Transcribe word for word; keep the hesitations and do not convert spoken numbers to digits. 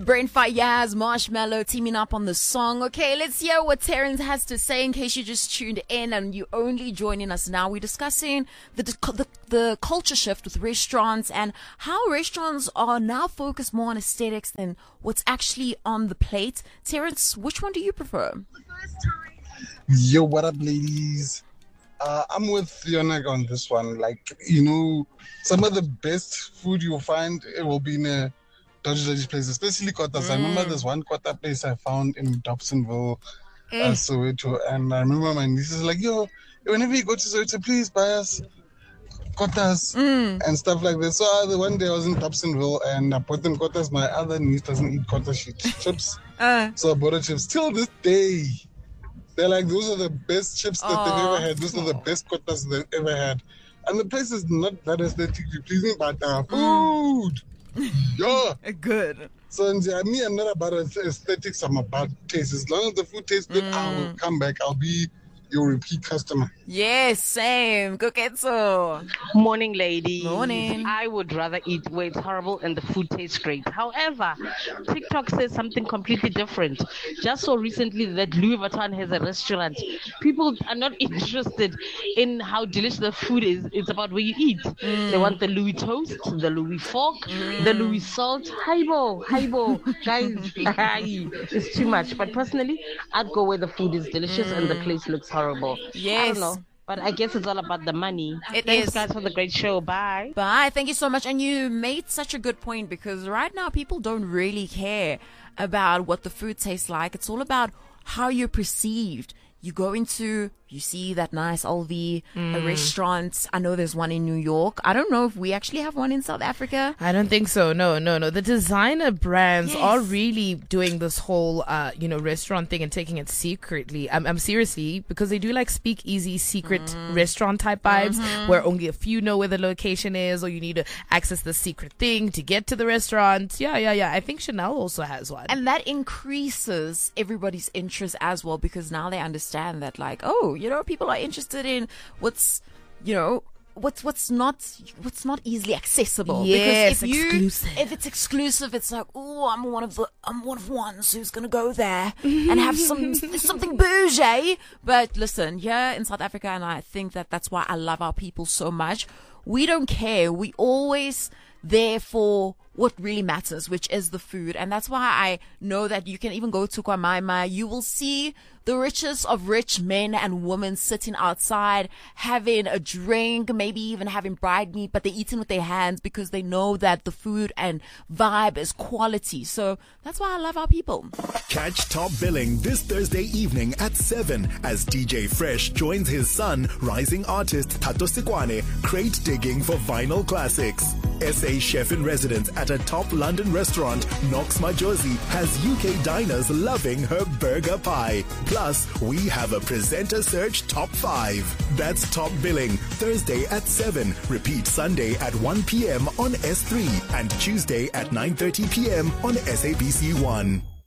Brain Fayaz, Marshmallow teaming up on the song. Okay, let's hear what Terrence has to say in case you just tuned in and you only joining us now. We're discussing the, the the culture shift with restaurants and how restaurants are now focused more on aesthetics than what's actually on the plate. Terrence, which one do you prefer? Yo, what up, ladies? Uh, I'm with Yonag on this one. Like, you know, some of the best food you'll find, it will be in a dodgy, dodgy place, especially Kotas. Mm. I remember there's one Kota place I found in Dobsonville, mm. uh, Soweto, and I remember my niece is like, yo, whenever you go to Soweto, please buy us Kotas mm. and stuff like that. So uh, the one day I was in Dobsonville and I bought them Kotas. My other niece doesn't eat Kota, she eats chips. Uh. So I bought her chips. Till this day, they're like, those are the best chips that oh. they've ever had. Those are the best Kotas they've ever had. And the place is not that aesthetically pleasing, but uh, food. Mm. Yeah. Good. So yeah, me, I'm not about aesthetics, I'm about taste. As long as the food tastes good, mm. I will come back. I'll be your repeat customer. Yes, same. Koketso. Morning, ladies. Morning. I would rather eat where it's horrible and the food tastes great. However, TikTok says something completely different. Just so recently that Louis Vuitton has a restaurant. People are not interested in how delicious the food is. It's about where you eat. Mm. They want the Louis toast, the Louis fork, mm. the Louis salt. Haibo, haibo. Guys, it's too much. But personally, I'd go where the food is delicious mm. and the place looks horrible. Yes. I don't know. But I guess it's all about the money. It Thanks, is. guys, for the great show. Bye. Bye. Thank you so much. And you made such a good point because right now people don't really care about what the food tastes like. It's all about how you're perceived. You go into, you see that nice L V, mm. a restaurant. I know there's one in New York. I don't know if we actually have one in South Africa. I don't think so. No, no, no. The designer brands yes. are really doing this whole, uh, you know, restaurant thing and taking it secretly. I'm, I'm seriously, because they do like speakeasy secret mm. restaurant type vibes mm-hmm. where only a few know where the location is or you need to access the secret thing to get to the restaurant. Yeah, yeah, yeah. I think Chanel also has one. And that increases everybody's interest as well because now they understand that like, oh, you know, people are interested in what's, you know, what's what's not what's not easily accessible. Yes, because if you, exclusive. If it's exclusive, it's like, oh, I'm one of the I'm one of ones who's gonna go there and have some something bougie. But listen, here in South Africa, and I think that that's why I love our people so much. We don't care. We always there for what really matters, which is the food. And that's why I know that you can even go to Kwamaima. You will see the richest of rich men and women sitting outside, having a drink, maybe even having bride meat, but they're eating with their hands because they know that the food and vibe is quality. So that's why I love our people. Catch Top Billing this Thursday evening at seven as D J Fresh joins his son, rising artist Tato Sikwane, crate digging for vinyl classics. S A chef in residence at a top London restaurant, Knox Majosi, has U K diners loving her burger pie. Plus, we have a presenter search top five. That's Top Billing, Thursday at seven. Repeat Sunday at one p.m. on S three and Tuesday at nine thirty p.m. on S A B C one.